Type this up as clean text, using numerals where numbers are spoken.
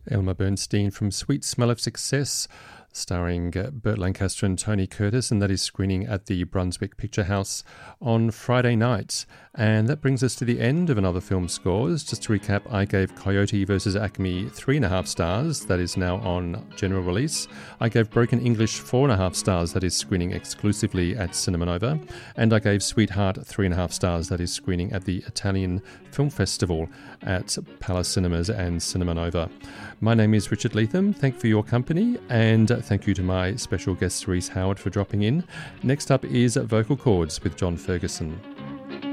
Elmer Bernstein from Sweet Smell of Success, starring Burt Lancaster and Tony Curtis, and that is screening at the Brunswick Picture House on Friday night. And that brings us to the end of Another Film Scores. Just to recap, I gave Coyote vs. Acme 3.5 stars, that is now on general release. I gave Broken English 4.5 stars, that is screening exclusively at Cinema Nova. And I gave Sweetheart 3.5 stars, that is screening at the Italian Film Festival at Palace Cinemas and Cinema Nova. My name is Richard Leatham. Thank you for your company, and thank you to my special guest Reese Howard for dropping in. Next up is Vocal Chords with John Ferguson.